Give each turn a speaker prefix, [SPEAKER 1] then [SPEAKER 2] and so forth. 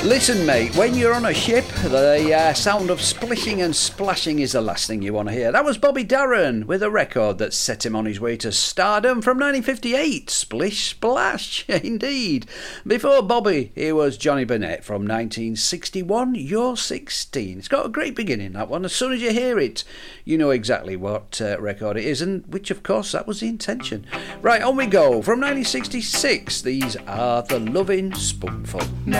[SPEAKER 1] Listen, mate, when you're on a ship, the sound of splishing and splashing is the last thing you want to hear. That was Bobby Darin with a record that set him on his way to stardom from 1958. Splish Splash, indeed. Before Bobby, here was Johnny Burnett from 1961, You're 16. It's got a great beginning, that one. As soon as you hear it, you know exactly what record it is, and which, of course, that was the intention. Right, on we go. From 1966, these are The Lovin' Spoonful.